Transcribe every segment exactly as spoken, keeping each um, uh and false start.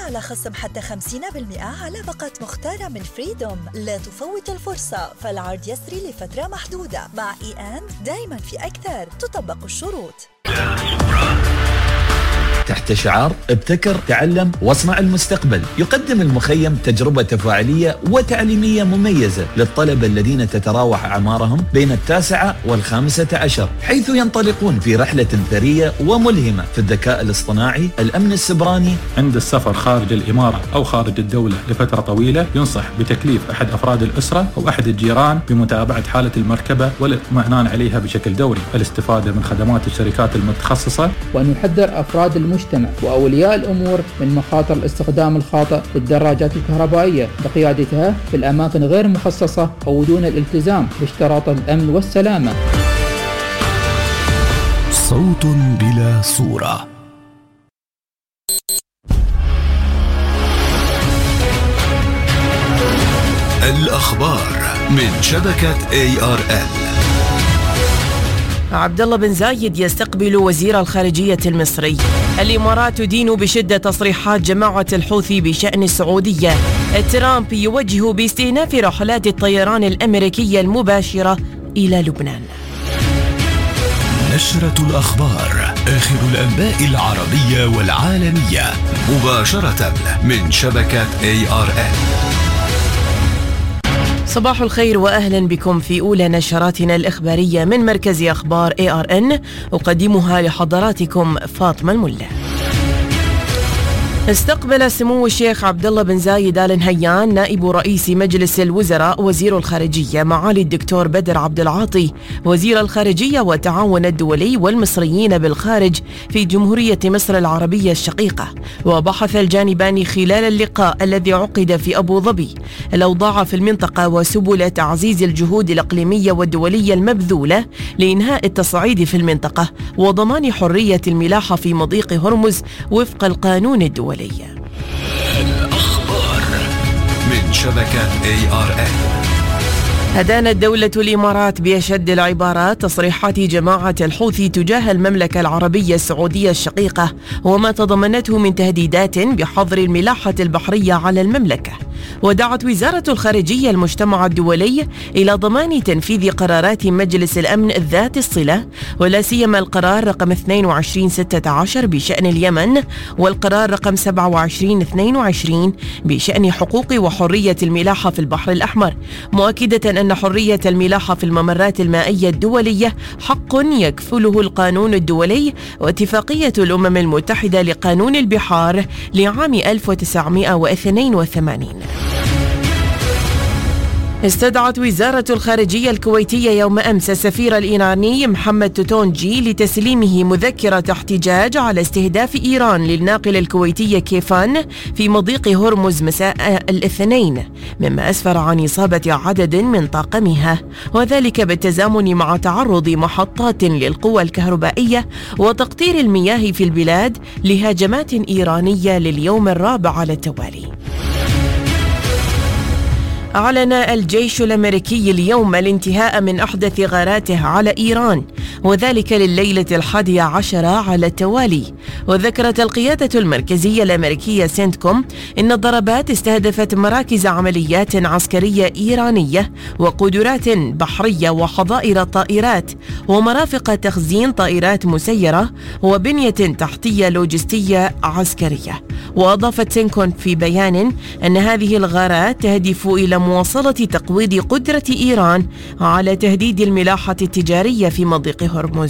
على خصم حتى خمسين بالمئة على باقة مختارة من فريدوم. لا تفوت الفرصة، فالعرض يسري لفترة محدودة. مع إي أند دايما في أكثر، تطبق الشروط. تحت شعار ابتكر تعلم واصنع المستقبل، يقدم المخيم تجربة تفاعلية وتعليمية مميزة للطلبة الذين تتراوح أعمارهم بين التاسعة والخامسة عشر، حيث ينطلقون في رحلة ثرية وملهمة في الذكاء الاصطناعي، الأمن السبراني. عند السفر خارج الإمارة أو خارج الدولة لفترة طويلة، ينصح بتكليف أحد أفراد الأسرة أو أحد الجيران بمتابعة حالة المركبة والاطمئنان عليها بشكل دوري، الاستفادة من خدمات الشركات المتخصصة، وأن يحذر أفراد المجتمع وأولياء الأمور من مخاطر الاستخدام الخاطئ للدراجات الكهربائية بقيادتها في الأماكن غير المخصصة أو دون الالتزام باشتراط الأمن والسلامة. صوت بلا صورة. الأخبار من شبكة إيه آر إل. عبد الله بن زايد يستقبل وزير الخارجية المصري. الإمارات تدين بشدة تصريحات جماعة الحوثي بشأن السعودية. ترامب يوجه باستئناف رحلات الطيران الأمريكية المباشرة إلى لبنان. نشرة الأخبار، آخر الأنباء العربية والعالمية، مباشرة من شبكة إيه آر إل. صباح الخير وأهلا بكم في أولى نشراتنا الإخبارية من مركز أخبار إيه آر إن، أقدمها لحضراتكم فاطمة الملا. استقبل سمو الشيخ عبد الله بن زايد آل نهيان نائب رئيس مجلس الوزراء وزير الخارجية معالي الدكتور بدر عبد العاطي وزير الخارجية والتعاون الدولي والمصريين بالخارج في جمهورية مصر العربية الشقيقة. وبحث الجانبان خلال اللقاء الذي عقد في أبو ظبي الأوضاع في المنطقة وسبل تعزيز الجهود الإقليمية والدولية المبذولة لإنهاء التصعيد في المنطقة وضمان حرية الملاحة في مضيق هرمز وفق القانون الدولي. الأخبار من شبكة إيه آر إل. أدانت دولة الإمارات بأشد العبارات تصريحات جماعة الحوثي تجاه المملكة العربية السعودية الشقيقة وما تضمنته من تهديدات بحظر الملاحة البحرية على المملكة. ودعت وزارة الخارجية المجتمع الدولي إلى ضمان تنفيذ قرارات مجلس الأمن ذات الصلة، ولا سيما القرار رقم اثنين وعشرين ستة عشر بشأن اليمن، والقرار رقم سبعة وعشرين اثنين وعشرين بشأن حقوق وحرية الملاحة في البحر الأحمر، مؤكدة أن حرية الملاحة في الممرات المائية الدولية حق يكفله القانون الدولي واتفاقية الأمم المتحدة لقانون البحار لعام ألف وتسعمائة واثنين وثمانين. استدعت وزارة الخارجية الكويتية يوم أمس السفير الإيراني محمد توتونجي لتسليمه مذكرة احتجاج على استهداف إيران للناقل الكويتي كيفان في مضيق هرمز مساء الاثنين، مما أسفر عن إصابة عدد من طاقمها، وذلك بالتزامن مع تعرض محطات للقوى الكهربائية وتقطير المياه في البلاد لهجمات إيرانية لليوم الرابع على التوالي. أعلن الجيش الأمريكي اليوم الانتهاء من أحدث غاراته على إيران، وذلك لليلة الحادية عشرة على التوالي. وذكرت القيادة المركزية الأمريكية سنتكوم إن الضربات استهدفت مراكز عمليات عسكرية إيرانية وقدرات بحرية وحظائر طائرات ومرافق تخزين طائرات مسيرة وبنية تحتية لوجستية عسكرية. وأضافت سنتكوم في بيان أن هذه الغارات تهدف إلى مواصلة تقويض قدرة إيران على تهديد الملاحة التجارية في مضيق هرمز.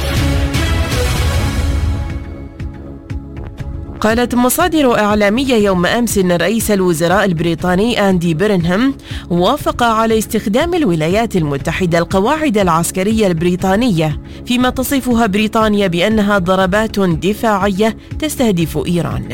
قالت مصادر إعلامية يوم أمس أن رئيس الوزراء البريطاني أندي بيرنهام وافق على استخدام الولايات المتحدة القواعد العسكرية البريطانية فيما تصفها بريطانيا بأنها ضربات دفاعية تستهدف إيران.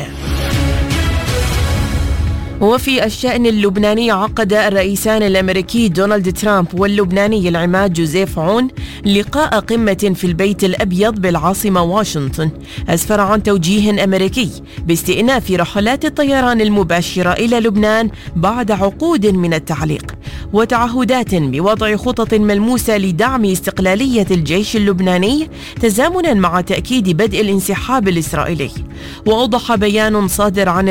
وفي الشأن اللبناني، عقد الرئيسان الأمريكي دونالد ترامب واللبناني العماد جوزيف عون لقاء قمة في البيت الأبيض بالعاصمة واشنطن، أسفر عن توجيه أمريكي باستئناف رحلات الطيران المباشرة إلى لبنان بعد عقود من التعليق، وتعهدات بوضع خطط ملموسة لدعم استقلالية الجيش اللبناني تزامنا مع تأكيد بدء الانسحاب الإسرائيلي. وأوضح بيان صادر عن